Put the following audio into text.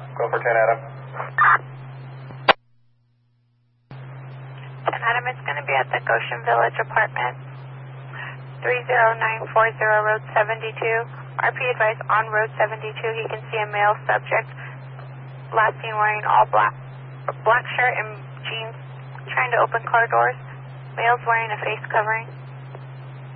Go for 10, Adam. 10, Adam, it's going to be at the Goshen Village apartment, 30940 Road 72. RP advice on Road 72, he can see a male subject, last seen wearing all black shirt and jeans, trying to open car doors. Male's wearing a face covering.